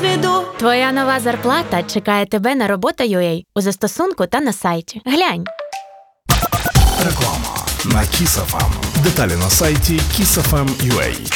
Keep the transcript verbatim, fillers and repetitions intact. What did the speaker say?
досвіду. Твоя нова зарплата чекає тебе на робота.ua у застосунку та на сайті. Глянь. Реклама на Kiss еф ем. Деталі на сайті kiss еф ем крапка ю а.